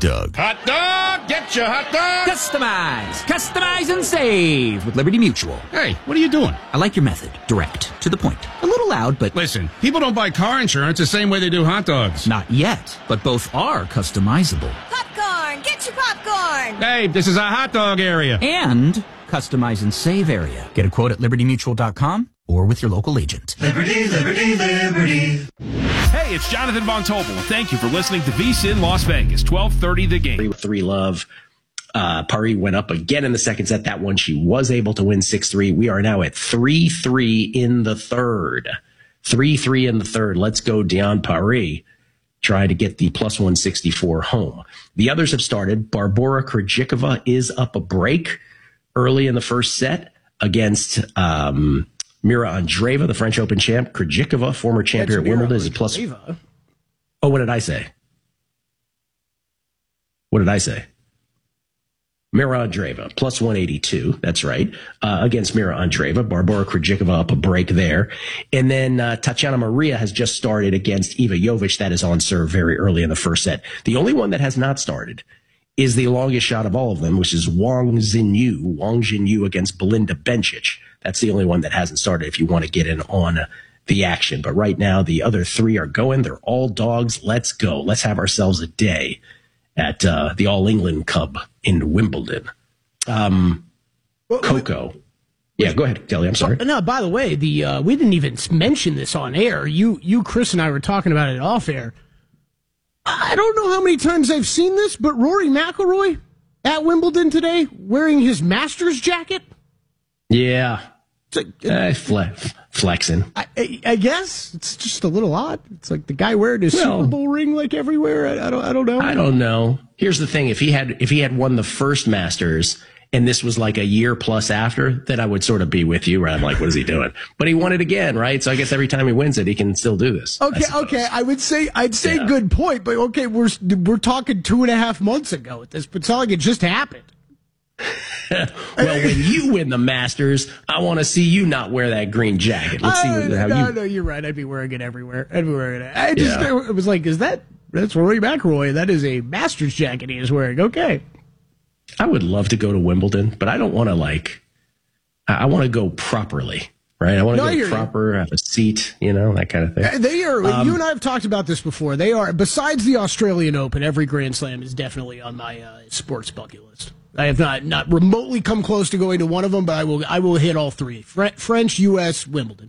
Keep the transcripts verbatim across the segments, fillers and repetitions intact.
dog. Hot dog! Get your hot dog! Customize! Customize and save with Liberty Mutual. Hey, what are you doing? I like your method. Direct. To the point. A little loud, but... Listen, people don't buy car insurance the same way they do hot dogs. Not yet, but both are customizable. Popcorn! Get your popcorn! Hey, this is a hot dog area. And customize and save area. Get a quote at liberty mutual dot com or with your local agent. Liberty, Liberty, Liberty. Hey, it's Jonathan Von Tobel. Thank you for listening to V S I N Las Vegas, twelve thirty The Game. Three love. Uh, Paris went up again in the second set. That one she was able to win six three. We are now at three three in the third. three three in the third. Let's go Dion Paris. Try to get the plus one sixty-four home. The others have started. Barbora Krejcikova is up a break early in the first set against um, Mira Andreeva, the French Open champ. Krejcikova, former champion at Wimbledon, is a plus. Oh, what did I say? What did I say? Mira Andreeva, plus one eighty-two. That's right. Uh, against Mira Andreeva. Barbora Krejcikova up a break there. And then uh, Tatiana Maria has just started against Iva Jovic. That is on serve very early in the first set. The only one that has not started is the longest shot of all of them, which is Wang Xinyu. Wang Xinyu against Belinda Bencic. That's the only one that hasn't started if you want to get in on the action. But right now, the other three are going. They're all dogs. Let's go. Let's have ourselves a day at uh, the All England Cup in Wimbledon. Um, well, Coco. Yeah, go ahead, Kelly. I'm sorry. Oh, no, by the way, the uh, we didn't even mention this on air. You, you, Chris, and I were talking about it off air. I don't know how many times I've seen this, but Rory McIlroy at Wimbledon today wearing his Masters jacket. Yeah. Like, uh, fle- flexing. I, I, I guess it's just a little odd. It's like the guy wearing his well, Super Bowl ring like everywhere. I, I don't. I don't know. I don't know. Here's the thing: if he had, if he had won the first Masters, and this was like a year plus after, then I would sort of be with you. Where I'm like, what is he doing? But he won it again, right? So I guess every time he wins it, he can still do this. Okay, I okay. I would say, I'd say, yeah. Good point. But okay, we're we're talking two and a half months ago at this, but it's not like it just happened. Well, when you win the Masters, I want to see you not wear that green jacket. Let's see uh, how no, you. No, you're right. I'd be wearing it everywhere. I'd be wearing it. I just, yeah. It was like, is that that's Rory McIlroy? That is a Masters jacket he is wearing. Okay. I would love to go to Wimbledon, but I don't want to like. I want to go properly, right? I want to no, go proper, have a seat, you know, that kind of thing. They are. Um, you and I have talked about this before. They are. Besides the Australian Open, every Grand Slam is definitely on my uh, sports bucket list. I have not not remotely come close to going to one of them, but I will I will hit all three: Fre- French, U S, Wimbledon.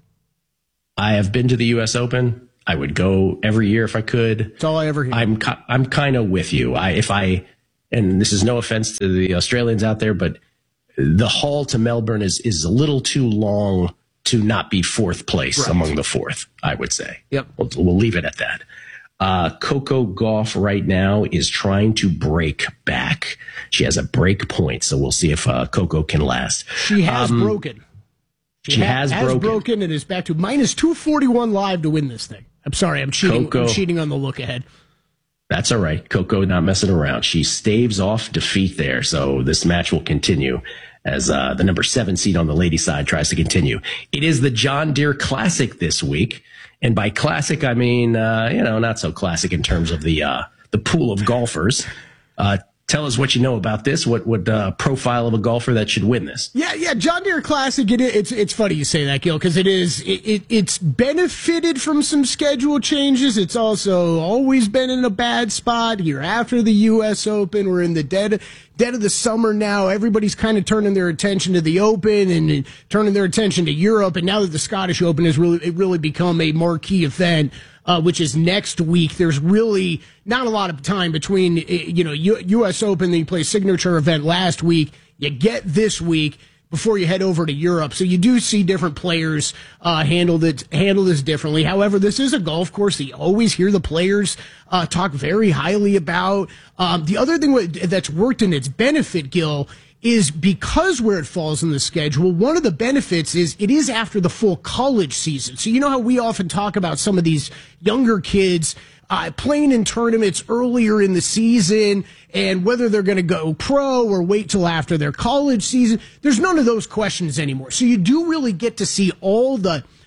I have been to the U S Open. I would go every year if I could. That's all I ever hear. I'm I'm kind of with you. I if I and this is no offense to the Australians out there, but the haul to Melbourne is is a little too long to not be fourth place right. among the fourth. I would say. Yep. We'll, we'll leave it at that. Uh, Coco Gauff right now is trying to break back. She has a break point, so we'll see if uh, Coco can last. She has um, broken. She, she ha- has, has broken. broken and is back to minus two forty-one live to win this thing. I'm sorry, I'm cheating. Coco, I'm cheating on the look ahead. That's all right. Coco not messing around. She staves off defeat there, so this match will continue as uh, the number seven seed on the ladies' side tries to continue. It is the John Deere Classic this week. And by classic, I mean, uh, you know, not so classic in terms of the uh, the pool of golfers. Uh, tell us what you know about this. What what uh, profile of a golfer that should win this? Yeah, yeah, John Deere Classic. It, it's it's funny you say that, Gil, because it is it, it it's benefited from some schedule changes. It's also always been in a bad spot here after the U S Open. We're in the dead dead of the summer now. Everybody's kind of turning their attention to the Open and, and turning their attention to Europe. And now that the Scottish Open has really it really become a marquee event, uh, which is next week, there's really not a lot of time between, you know, U- U.S. Open, then you play signature event last week. You get this week before you head over to Europe. So you do see different players uh, handle it, handle this differently. However, this is a golf course that you always hear the players uh, talk very highly about. Um, the other thing that's worked in its benefit, Gil, is because where it falls in the schedule, one of the benefits is it is after the full college season. So you know how we often talk about some of these younger kids uh, playing in tournaments earlier in the season and whether they're going to go pro or wait till after their college season. There's none of those questions anymore. So you do really get to see all the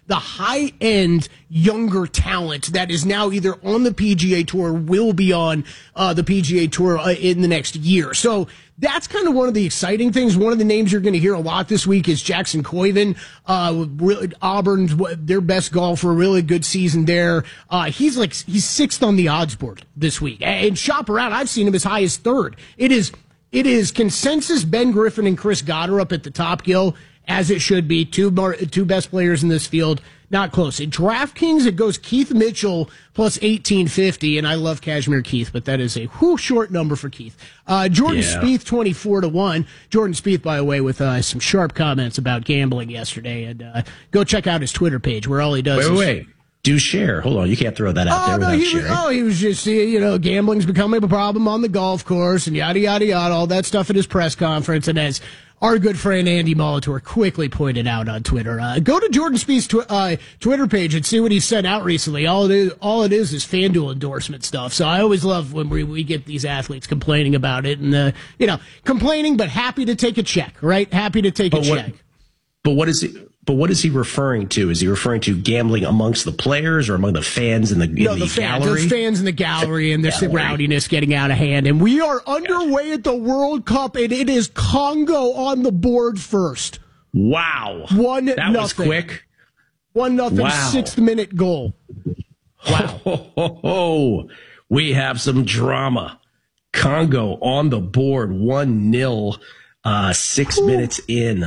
the high-end younger talent that is now either on the P G A Tour or will be on uh, the P G A Tour uh, in the next year. So that's kind of one of the exciting things. One of the names you're going to hear a lot this week is Jackson Coyven. Uh, really, Auburn's their best golfer, really good season there. Uh, he's like he's sixth on the odds board this week, and shop around. I've seen him as high as third. It is it is consensus. Ben Griffin and Chris Goddard at the top, Gil, as it should be. Two more, two best players in this field. Not close. At DraftKings, it goes Keith Mitchell plus eighteen fifty, and I love Kashmir Keith, but that is a whoo short number for Keith. Uh, Jordan yeah. Spieth, twenty-four to one. Jordan Spieth, by the way, with uh, some sharp comments about gambling yesterday, and uh, go check out his Twitter page where all he does wait, is... Wait, wait. Do share. Hold on, you can't throw that out oh, there no, without he sharing. Was, oh, he was just, you know, gambling's becoming a problem on the golf course, and yada, yada, yada, all that stuff at his press conference, and as... our good friend Andy Molitor quickly pointed out on Twitter. Uh, go to Jordan Spieth's tw- uh, Twitter page and see what he sent out recently. All it is, all it is, is FanDuel endorsement stuff. So I always love when we, we get these athletes complaining about it, and uh, you know, complaining but happy to take a check, right? Happy to take but a what, check. But what is he? But what is he referring to? Is he referring to gambling amongst the players or among the fans in the, in no, the, the fans, gallery? The fans in the gallery and the rowdiness getting out of hand. And we are underway at the World Cup, and it is Congo on the board first. Wow. One that nothing. was quick. One nothing, wow. sixth minute goal. Wow. Ho, ho, ho. We have some drama. Congo on the board, one nil, uh, six Ooh. minutes in.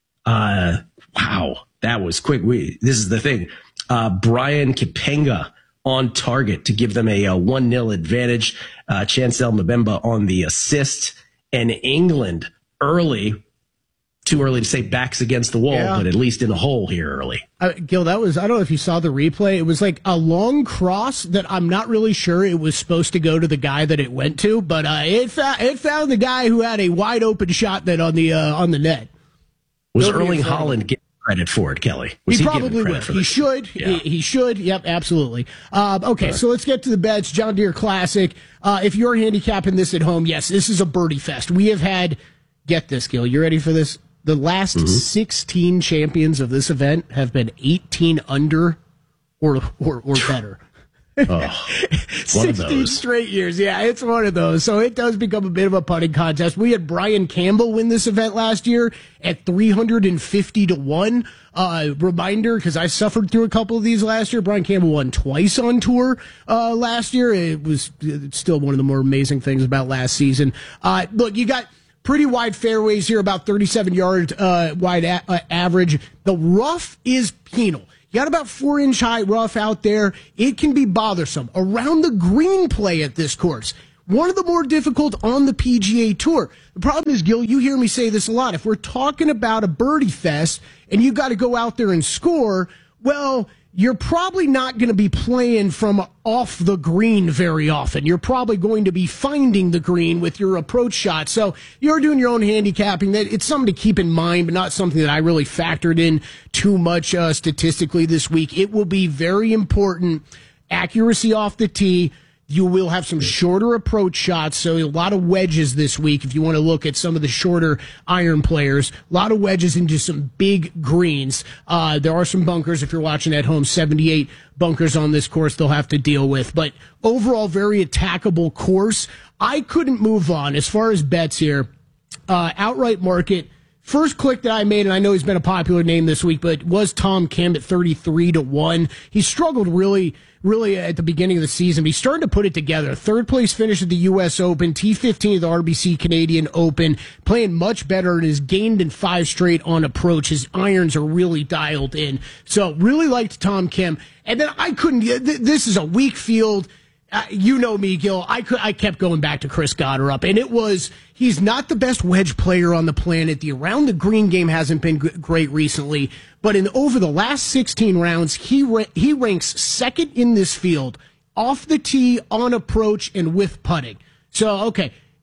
Uh, wow, that was quick. We, this is the thing. Uh, Brian Kipenga on target to give them a, a one nil advantage. Uh, Chancel Mbemba on the assist. And England early, too early to say backs against the wall, yeah. but at least in the hole here early. Uh, Gil, that was, I don't know if you saw the replay. It was like a long cross that I'm not really sure it was supposed to go to the guy that it went to, but uh, it, fa- it found the guy who had a wide open shot that on the, uh, on the net. Was Nobody Erling Haaland getting credit for it, Kelly? Was he, he probably will. He should. Yeah. He, he should. Yep, absolutely. Uh, okay, right. So let's get to the bets. John Deere Classic. Uh, if you're handicapping this at home, yes, this is a birdie fest. We have had, get this, Gil, you ready for this? The last mm-hmm. sixteen champions of this event have been eighteen under or or, or better. Oh, sixteen straight years. Yeah, it's one of those. So it does become a bit of a putting contest. We had Brian Campbell win this event last year at three hundred fifty to one. Uh, reminder, because I suffered through a couple of these last year. Brian Campbell won twice on tour uh, last year. It was it's still one of the more amazing things about last season. Uh, look, you got pretty wide fairways here, about thirty-seven yard uh, wide a- uh, average. The rough is penal. You got about four inch high rough out there. It can be bothersome. Around the green play at this course, one of the more difficult on the P G A Tour. The problem is, Gil, you hear me say this a lot. If we're talking about a birdie fest and you got to go out there and score, well, you're probably not going to be playing from off the green very often. You're probably going to be finding the green with your approach shot. So you're doing your own handicapping. That it's something to keep in mind, but not something that I really factored in too much uh, statistically this week. It will be very important. Accuracy off the tee. You will have some shorter approach shots, so a lot of wedges this week if you want to look at some of the shorter iron players. A lot of wedges into some big greens. Uh, there are some bunkers if you're watching at home, seventy-eight bunkers on this course they'll have to deal with. But overall, very attackable course. I couldn't move on as far as bets here. Uh, outright market. First click that I made, and I know he's been a popular name this week, but was Tom Kim at thirty-three to one. He struggled really, really at the beginning of the season. But he started to put it together. Third place finish at the U S Open, T fifteen at the R B C Canadian Open, playing much better and has gained in five straight on approach. His irons are really dialed in. So really liked Tom Kim. And then I couldn't, this is a weak field. Uh, you know me, Gil. I could, I kept going back to Chris Goddard, and it was, he's not the best wedge player on the planet. The around the green game hasn't been g- great recently, but in over the last sixteen rounds, he ra- he ranks second in this field, off the tee, on approach, and with putting. So, okay,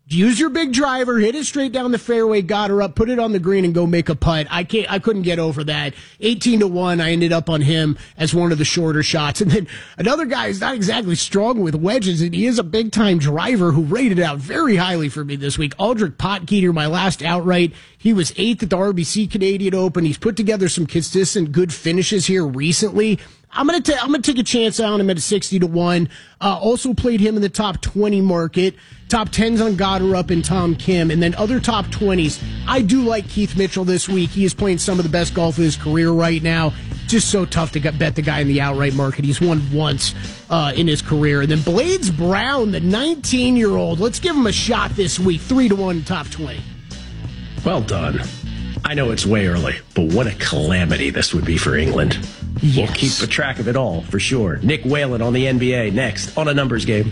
use your big driver, hit it straight down the fairway, got her up, put it on the green, and go make a putt. I can't. I couldn't get over that. eighteen to one, I ended up on him as one of the shorter shots. And then another guy who's not exactly strong with wedges, and he is a big-time driver who rated out very highly for me this week. Aldrich Potgieter, my last outright. He was eighth at the R B C Canadian Open. He's put together some consistent good finishes here recently. I'm gonna ta- I'm gonna take a chance on him at a sixty to one. Uh, also played him in the top twenty market. Top tens on Goddard and Tom Kim, and then other top twenties. I do like Keith Mitchell this week. He is playing some of the best golf of his career right now. Just so tough to get, bet the guy in the outright market. He's won once uh, in his career. And then Blades Brown, the nineteen-year-old. Let's give him a shot this week. Three to one, top twenty. Well done. I know it's way early, but what a calamity this would be for England. Yes. We'll keep a track of it all, for sure. Nick Whalen on the N B A next on A Numbers Game.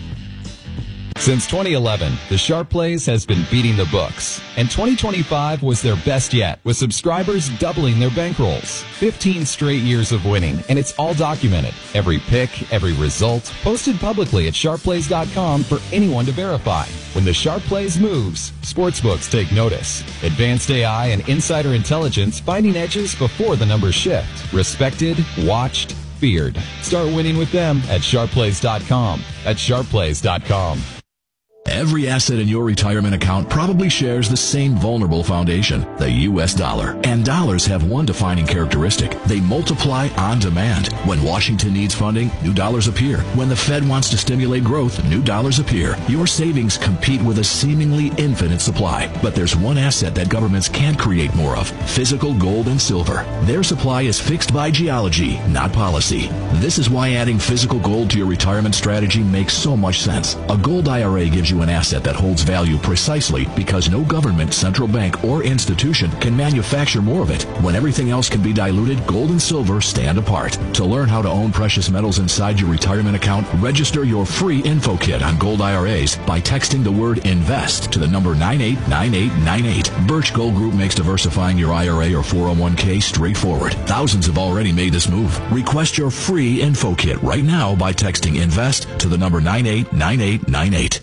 Since twenty eleven, the Sharp Plays has been beating the books, and twenty twenty-five was their best yet, with subscribers doubling their bankrolls. fifteen straight years of winning, and it's all documented. Every pick, every result, posted publicly at sharp plays dot com for anyone to verify. When the Sharp Plays moves, sportsbooks take notice. Advanced A I and insider intelligence finding edges before the numbers shift. Respected, watched, feared. Start winning with them at sharp plays dot com. At sharp plays dot com. Every asset in your retirement account probably shares the same vulnerable foundation, the U S dollar. And dollars have one defining characteristic. They multiply on demand. When Washington needs funding, new dollars appear. When the Fed wants to stimulate growth, new dollars appear. Your savings compete with a seemingly infinite supply. But there's one asset that governments can't create more of: physical gold and silver. Their supply is fixed by geology, not policy. This is why adding physical gold to your retirement strategy makes so much sense. A gold I R A gives you an asset that holds value precisely because no government, central bank, or institution can manufacture more of it. When everything else can be diluted, gold and silver stand apart. To learn how to own precious metals inside your retirement account, register your free info kit on gold I R As by texting the word INVEST to the number nine eight nine eight nine eight. Birch Gold Group makes diversifying your I R A or four oh one k straightforward. Thousands have already made this move. Request your free info kit right now by texting INVEST to the number nine eight nine eight nine eight.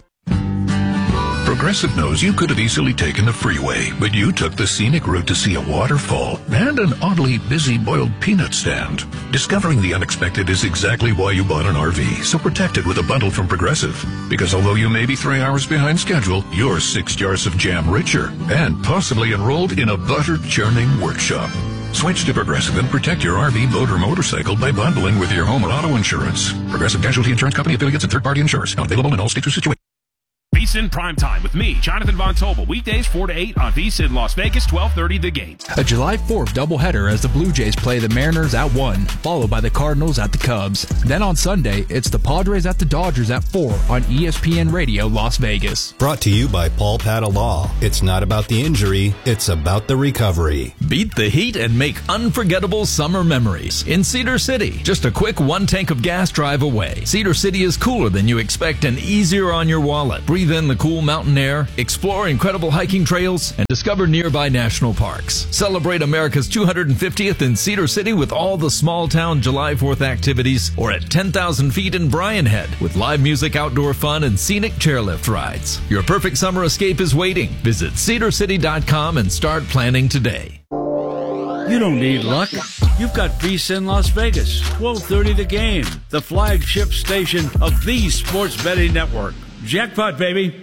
Progressive knows you could have easily taken the freeway, but you took the scenic route to see a waterfall and an oddly busy boiled peanut stand. Discovering the unexpected is exactly why you bought an R V, so protect it with a bundle from Progressive. Because although you may be three hours behind schedule, you're six jars of jam richer and possibly enrolled in a butter-churning workshop. Switch to Progressive and protect your R V, boat, or motorcycle by bundling with your home or auto insurance. Progressive Casualty Insurance Company, affiliates, and third-party insurers. Not available in all states or situations. VSiN Primetime with me, Jonathan Von Tobel. Weekdays four to eight on VSiN Las Vegas, twelve thirty The Game. A July fourth doubleheader as the Blue Jays play the Mariners at one, followed by the Cardinals at the Cubs. Then on Sunday, it's the Padres at the Dodgers at four on E S P N Radio Las Vegas. Brought to you by Paul Pata Law. It's not about the injury, it's about the recovery. Beat the heat and make unforgettable summer memories in Cedar City. Just a quick one tank of gas drive away. Cedar City is cooler than you expect and easier on your wallet. Breathe in the cool mountain air, explore incredible hiking trails, and discover nearby national parks. Celebrate America's two hundred fiftieth in Cedar City with all the small town July fourth activities, or at ten thousand feet in Bryan Head with live music, outdoor fun, and scenic chairlift rides. Your perfect summer escape is waiting. Visit cedar city dot com and start planning today. You don't need luck. You've got VSiN Las Vegas, twelve thirty The Game, the flagship station of the sports betting network. Jackpot, baby.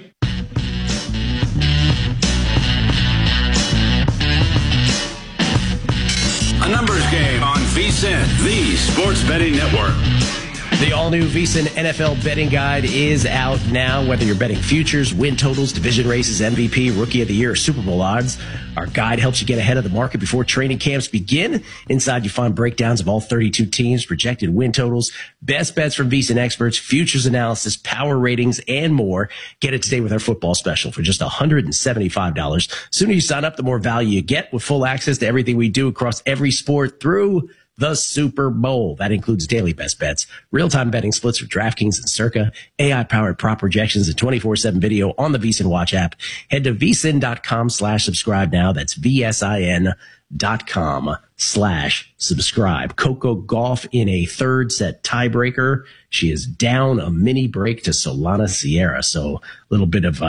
A Numbers Game on VSiN, the sports betting network. The all-new VSiN N F L betting guide is out now. Whether you're betting futures, win totals, division races, M V P, Rookie of the Year, or Super Bowl odds, our guide helps you get ahead of the market before training camps begin. Inside, you find breakdowns of all thirty-two teams, projected win totals, best bets from VSiN experts, futures analysis, power ratings, and more. Get it today with our football special for just one hundred seventy-five dollars. Sooner you sign up, the more value you get with full access to everything we do across every sport through the Super Bowl. That includes daily best bets, real-time betting splits for DraftKings and Circa, A I-powered prop projections, and twenty-four seven video on the VSiN Watch app. Head to vsin.com slash subscribe now. That's V-S-I-N dot com slash subscribe. Coco Gauff in a third set tiebreaker. She is down a mini break to Solana Sierra. So a little bit of uh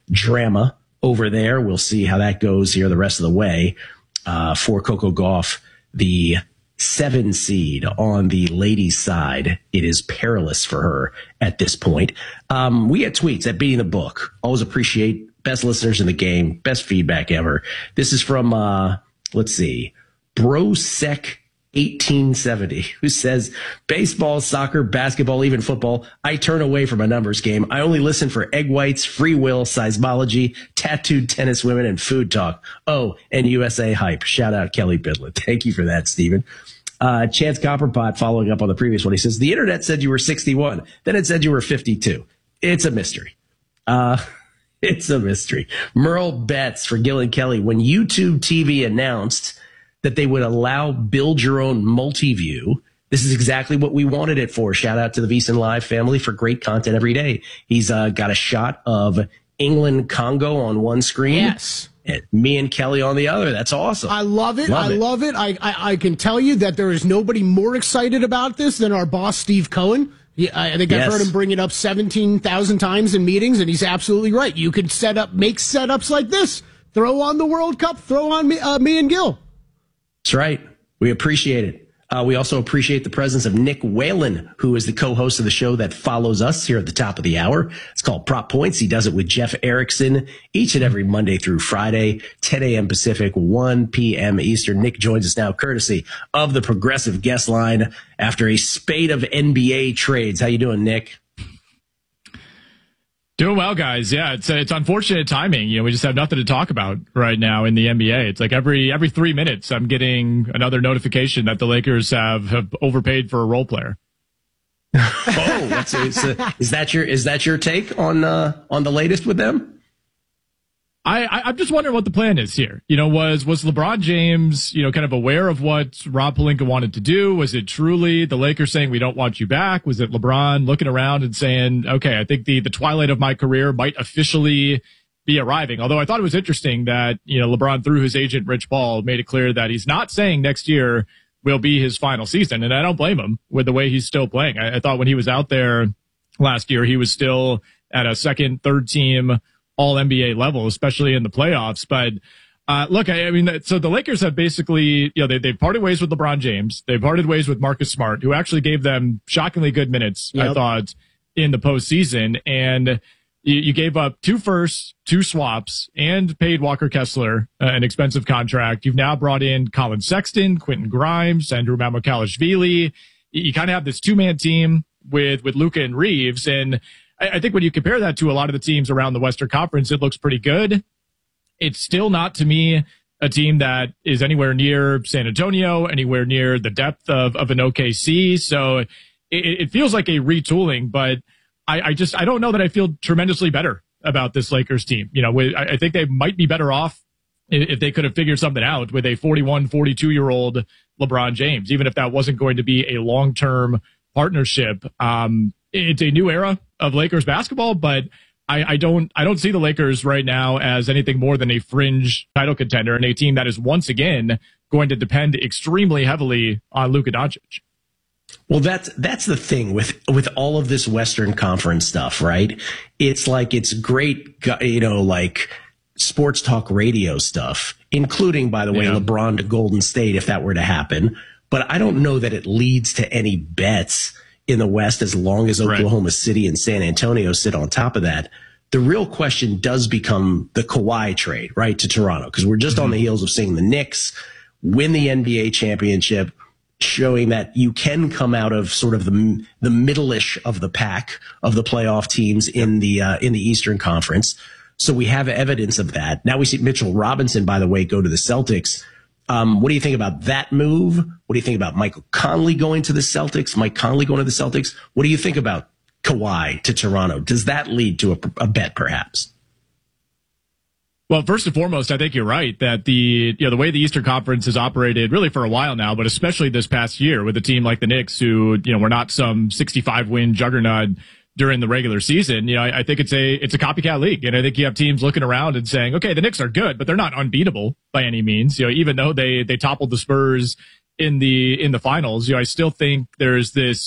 drama over there. We'll see how that goes here the rest of the way. Uh, for Coco Gauff, the seven seed on the ladies' side, it is perilous for her at this point. Um, we get tweets at Beating the Book. Always appreciate best listeners in the game, best feedback ever. This is from, uh, let's see, Brosec eighteen seventy, who says, baseball, soccer, basketball, even football, I turn away from a numbers game. I only listen for egg whites, free will, seismology, tattooed tennis women, and food talk. Oh, and U S A hype. Shout out Kelly Bidlett. Thank you for that, Stephen. Uh, Chance Copperpot, following up on the previous one, he says, the internet said you were sixty-one. Then it said you were fifty-two. It's a mystery. Uh, it's a mystery. Merle Betts for Gil and Kelly. When YouTube T V announced that they would allow build your own multi-view, this is exactly what we wanted it for. Shout out to the VSiN Live family for great content every day. He's uh, got a shot of England Congo on one screen. Yes. And me and Kelly on the other. That's awesome. I love it. Love I it. love it. I, I I can tell you that there is nobody more excited about this than our boss, Steve Cohen. He, I think I've Yes. heard him bring it up seventeen thousand times in meetings, and he's absolutely right. You could set up, make setups like this. Throw on the World Cup. Throw on me, uh, me and Gil. That's right. We appreciate it. Uh, we also appreciate the presence of Nick Whalen, who is the co-host of the show that follows us here at the top of the hour. It's called Prop Points. He does it with Jeff Erickson each and every Monday through Friday, ten a.m. Pacific, one p.m. Eastern. Nick joins us now courtesy of the Progressive Guest Line after a spate of N B A trades. How you doing, Nick? Doing well, guys. Yeah, it's it's unfortunate timing. You know, we just have nothing to talk about right now in the N B A. It's like every every three minutes, I'm getting another notification that the Lakers have, have overpaid for a role player. Oh, that's a, it's a, is that your is that your take on uh, on the latest with them? I, I I'm just wondering what the plan is here. You know, was was LeBron James, you know, kind of aware of what Rob Pelinka wanted to do? Was it truly the Lakers saying we don't want you back? Was it LeBron looking around and saying, okay, I think the the twilight of my career might officially be arriving? Although I thought it was interesting that, you know, LeBron, through his agent Rich Paul, made it clear that he's not saying next year will be his final season, and I don't blame him with the way he's still playing. I, I thought when he was out there last year, he was still at a second, third team all N B A level, especially in the playoffs. But uh, look, I, I mean, so the Lakers have basically, you know, they, they've parted ways with LeBron James. They've parted ways with Marcus Smart, who actually gave them shockingly good minutes, yep. I thought, in the postseason. And you, you gave up two firsts, two swaps, and paid Walker Kessler uh, an expensive contract. You've now brought in Colin Sexton, Quentin Grimes, Andrew Mamukelashvili. You, you kind of have this two-man team with, with Luka and Reeves. And I think when you compare that to a lot of the teams around the Western Conference, it looks pretty good. It's still not, to me, a team that is anywhere near San Antonio, anywhere near the depth of, of an O K C. So it, it feels like a retooling, but I, I just, I don't know that I feel tremendously better about this Lakers team. You know, with, I think they might be better off if they could have figured something out with a forty-one, forty-two year old LeBron James, even if that wasn't going to be a long-term partnership. Um, it's a new era of Lakers basketball, but I, I don't I don't see the Lakers right now as anything more than a fringe title contender and a team that is once again going to depend extremely heavily on Luka Doncic. Well, that's that's the thing with with all of this Western Conference stuff, right? It's like it's great, you know, like sports talk radio stuff, including, by the way, yeah. LeBron to Golden State if that were to happen. But I don't know that it leads to any bets in the West as long as Oklahoma right. City and San Antonio sit on top of that. The real question does become the Kawhi trade, right, to Toronto, because we're just mm-hmm. on the heels of seeing the Knicks win the N B A championship, showing that you can come out of sort of the the middle-ish of the pack of the playoff teams in the uh, in the Eastern Conference. So we have evidence of that. Now we see Mitchell Robinson, by the way, go to the Celtics. Um, what do you think about that move? What do you think about Michael Conley going to the Celtics? Mike Conley going to the Celtics? What do you think about Kawhi to Toronto? Does that lead to a, a bet, perhaps? Well, first and foremost, I think you're right that the you know the way the Eastern Conference has operated really for a while now, but especially this past year with a team like the Knicks, who you know were not some sixty-five win juggernaut during the regular season. You know, I, I think it's a it's a copycat league, and I think you have teams looking around and saying, okay, the Knicks are good, but they're not unbeatable by any means. You know, even though they they toppled the Spurs in the in the finals, you know, I still think there's this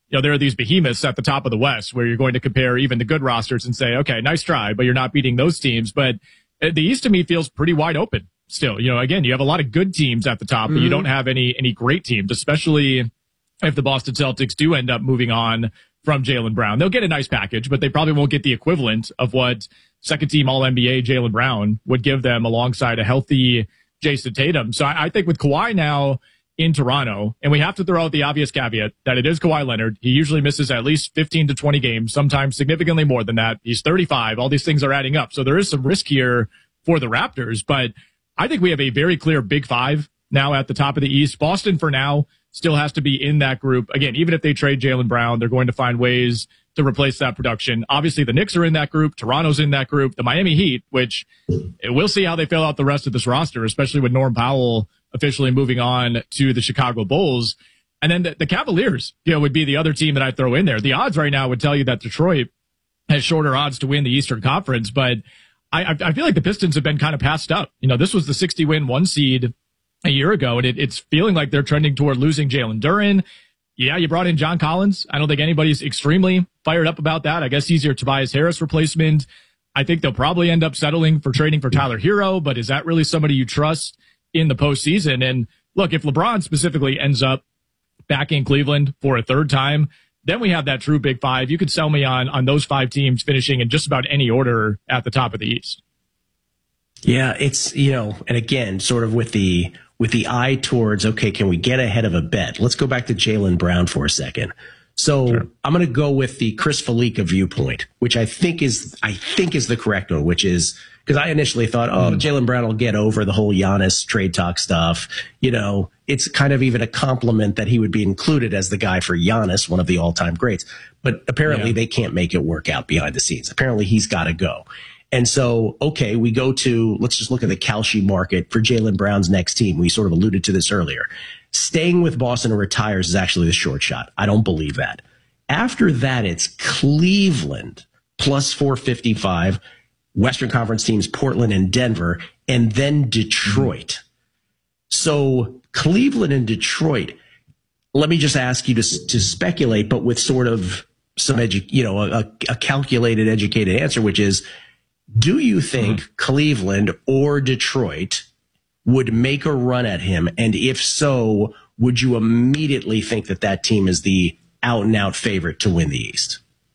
you know, there are these behemoths at the top of the West where you're going to compare even the good rosters and say, okay, nice try, but you're not beating those teams. But the East to me feels pretty wide open still. You know, again, you have a lot of good teams at the top, mm-hmm. but you don't have any, any great teams, especially if the Boston Celtics do end up moving on from Jaylen Brown. They'll get a nice package, but they probably won't get the equivalent of what second team All N B A Jaylen Brown would give them alongside a healthy Jason Tatum. So I, I think with Kawhi now in Toronto, and we have to throw out the obvious caveat that it is Kawhi Leonard. He usually misses at least fifteen to twenty games, sometimes significantly more than that. He's thirty-five. All these things are adding up. So there is some risk here for the Raptors, but I think we have a very clear big five now at the top of the East. Boston for now still has to be in that group. Again, even if they trade Jaylen Brown, they're going to find ways to replace that production. Obviously, the Knicks are in that group. Toronto's in that group. The Miami Heat, which we'll see how they fill out the rest of this roster, especially with Norm Powell officially moving on to the Chicago Bulls. And then the, the Cavaliers, you know, would be the other team that I'd throw in there. The odds right now would tell you that Detroit has shorter odds to win the Eastern Conference, but I, I feel like the Pistons have been kind of passed up. You know, this was the sixty win one seed a year ago, and it, it's feeling like they're trending toward losing Jalen Duren. Yeah, you brought in John Collins. I don't think anybody's extremely fired up about that. I guess he's your Tobias Harris replacement. I think they'll probably end up settling for trading for Tyler Hero, but is that really somebody you trust in the postseason? And look, if LeBron specifically ends up back in Cleveland for a third time, then we have that true big five. You could sell me on, on those five teams finishing in just about any order at the top of the East. Yeah, it's, you know, and again, sort of with the, with the eye towards, okay, can we get ahead of a bet? Let's go back to Jaylen Brown for a second. So sure. I'm going to go with the Chris Felica viewpoint, which I think is, I think is the correct one, which is, because I initially thought, oh, mm. Jaylen Brown will get over the whole Giannis trade talk stuff. You know, it's kind of even a compliment that he would be included as the guy for Giannis, one of the all-time greats. But apparently yeah. they can't make it work out behind the scenes. Apparently he's got to go. And so, okay, we go to, let's just look at the Kalshi market for Jaylen Brown's next team. We sort of alluded to this earlier. Staying with Boston or retires is actually the short shot. I don't believe that. After that, it's Cleveland plus four fifty-five, Western Conference teams, Portland and Denver, and then Detroit. So Cleveland and Detroit, let me just ask you to, to speculate, but with sort of some, edu- you know, a, a calculated, educated answer, which is, do you think mm-hmm. Cleveland or Detroit would make a run at him? And if so, would you immediately think that that team is the out and out favorite to win the East?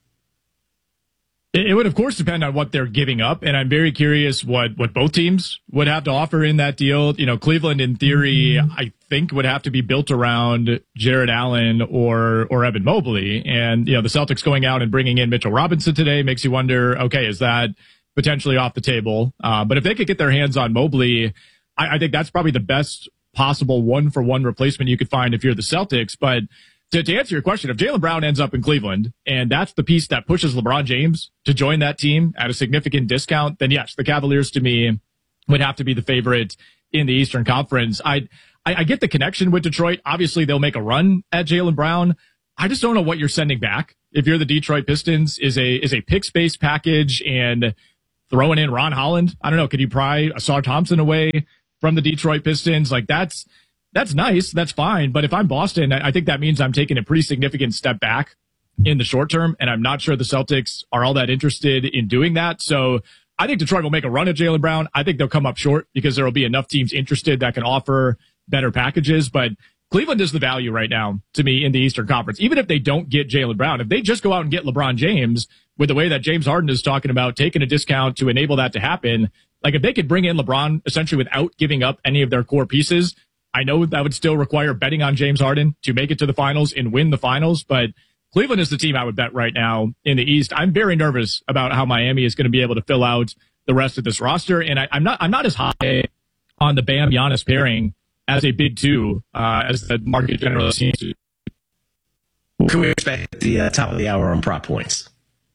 It would, of course, depend on what they're giving up. And I'm very curious what, what both teams would have to offer in that deal. You know, Cleveland, in theory, mm-hmm. I think would have to be built around Jared Allen or, or Evan Mobley. And, you know, the Celtics going out and bringing in Mitchell Robinson today makes you wonder, okay, is that potentially off the table? Uh, but if they could get their hands on Mobley, I, I think that's probably the best possible one-for-one replacement you could find if you're the Celtics. But to, to answer your question, if Jaylen Brown ends up in Cleveland, and that's the piece that pushes LeBron James to join that team at a significant discount, then yes, the Cavaliers to me would have to be the favorite in the Eastern Conference. I, I, I get the connection with Detroit. Obviously, they'll make a run at Jaylen Brown. I just don't know what you're sending back. If you're the Detroit Pistons, is a is a pick space package and throwing in Ron Holland. I don't know. Could you pry Asar Thompson away from the Detroit Pistons? Like that's, that's nice. That's fine. But if I'm Boston, I think that means I'm taking a pretty significant step back in the short term. And I'm not sure the Celtics are all that interested in doing that. So I think Detroit will make a run at Jaylen Brown. I think they'll come up short because there will be enough teams interested that can offer better packages. But Cleveland is the value right now to me in the Eastern Conference. Even if they don't get Jaylen Brown, if they just go out and get LeBron James with the way that James Harden is talking about taking a discount to enable that to happen, like if they could bring in LeBron essentially without giving up any of their core pieces, I know that would still require betting on James Harden to make it to the finals and win the finals. But Cleveland is the team I would bet right now in the East. I'm very nervous about how Miami is going to be able to fill out the rest of this roster. And I, I'm not, I'm not as high on the Bam Giannis pairing as a big two, uh, as the market generally seems to. What can we expect at the uh, top of the hour on prop points?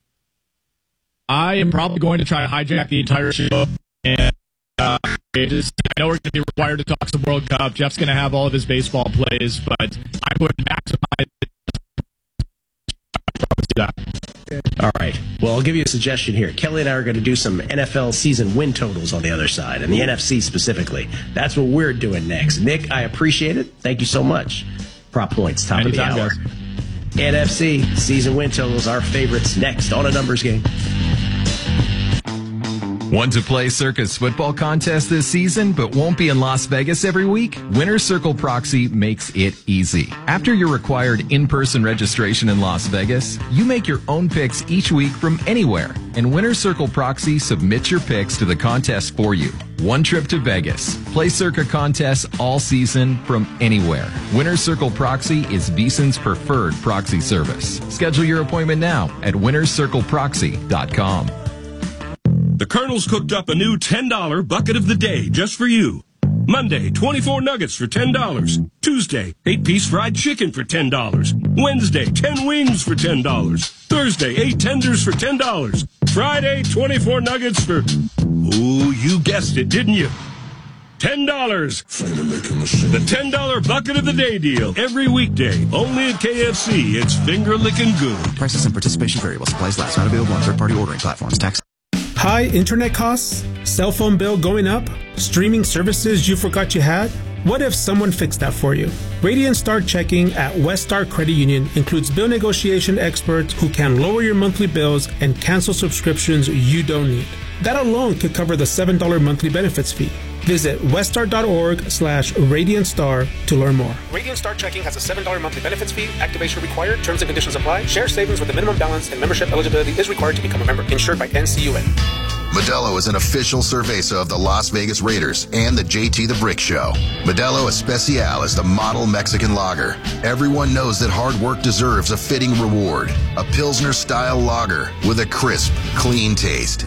I am probably going to try to hijack the entire show. And uh, just, I know we're going to be required to talk some World Cup. Jeff's going to have all of his baseball plays, but I'm going to maximize that. All right. Well, I'll give you a suggestion here. Kelly and I are going to do some N F L season win totals on the other side, and the N F C specifically. That's what we're doing next. Nick, I appreciate it. Thank you so much. Prop points, top Anytime, of the hour. Guys. N F C season win totals, our favorites, next on A Numbers Game. Want to play Circa's football contest this season, but won't be in Las Vegas every week? Winner's Circle Proxy makes it easy. After your required in-person registration in Las Vegas, you make your own picks each week from anywhere, and Winner's Circle Proxy submits your picks to the contest for you. One trip to Vegas. Play Circa contests all season from anywhere. Winner's Circle Proxy is VSiN's preferred proxy service. Schedule your appointment now at winners circle proxy dot com. The Colonel's cooked up a new ten dollar bucket of the day just for you. Monday, twenty-four nuggets for ten dollars. Tuesday, eight piece fried chicken for ten dollars. Wednesday, ten wings for ten dollars. Thursday, eight tenders for ten dollars. Friday, twenty-four nuggets for... Ooh, you guessed it, didn't you? ten dollars. The ten dollar bucket of the day deal. Every weekday. Only at K F C. It's finger licking good. Prices and participation variable. Supplies last. Not available on third-party ordering platforms. Tax. High internet costs? Cell phone bill going up? Streaming services you forgot you had? What if someone fixed that for you? Radiant Star Checking at West Star Credit Union includes bill negotiation experts who can lower your monthly bills and cancel subscriptions you don't need. That alone could cover the seven dollar monthly benefits fee. Visit weststar.org slash Radiant Star to learn more. Radiant Star Checking has a seven dollar monthly benefits fee. Activation required. Terms and conditions apply. Share savings with a minimum balance and membership eligibility is required to become a member. Insured by N C U A. Modelo is an official cerveza of the Las Vegas Raiders and the J T the Brick Show. Modelo Especial is the model Mexican lager. Everyone knows that hard work deserves a fitting reward. A Pilsner-style lager with a crisp, clean taste.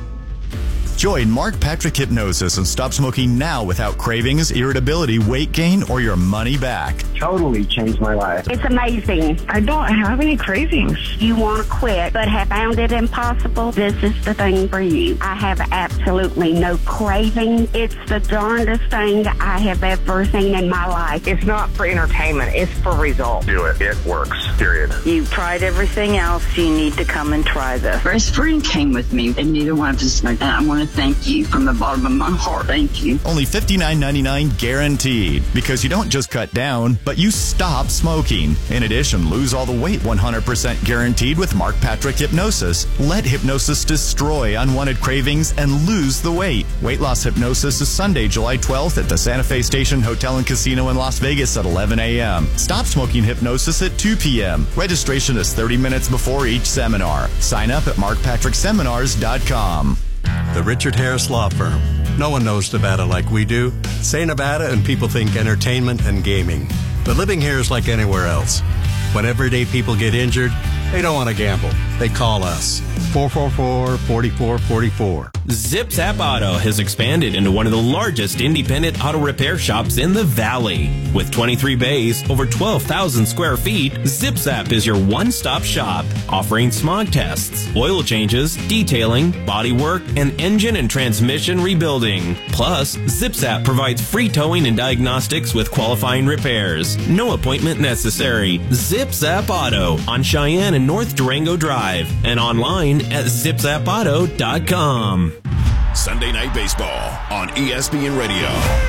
Join Mark Patrick Hypnosis and stop smoking now without cravings, irritability, weight gain, or your money back. Totally changed my life. It's amazing. I don't have any cravings. You want to quit, but have found it impossible? This is the thing for you. I have absolutely no craving. It's the darndest thing I have ever seen in my life. It's not for entertainment. It's for results. Do it. It works. Period. You've tried everything else. You need to come and try this. Best friend came with me, and neither one of us like that. I want to thank you from the bottom of my heart. Thank you. Only fifty-nine ninety-nine guaranteed, because you don't just cut down, but you stop smoking. In addition, lose all the weight one hundred percent guaranteed with Mark Patrick Hypnosis. Let hypnosis destroy unwanted cravings and lose the weight. Weight loss hypnosis is Sunday, July twelfth at the Santa Fe Station Hotel and Casino in Las Vegas at eleven a.m. Stop smoking hypnosis at two p.m. Registration is thirty minutes before each seminar. Sign up at mark patrick seminars dot com. The Richard Harris Law Firm. No one knows Nevada like we do. Say Nevada and people think entertainment and gaming. But living here is like anywhere else. When everyday people get injured, they don't want to gamble. They call us. four four four, four four four four. ZipZap Auto has expanded into one of the largest independent auto repair shops in the Valley. With twenty-three bays, over twelve thousand square feet, ZipZap is your one-stop shop, offering smog tests, oil changes, detailing, bodywork, and engine and transmission rebuilding. Plus, ZipZap provides free towing and diagnostics with qualifying repairs. No appointment necessary. ZipZap Auto on Cheyenne and North Durango Drive, and online at zip zap auto dot com. Sunday Night Baseball on E S P N Radio.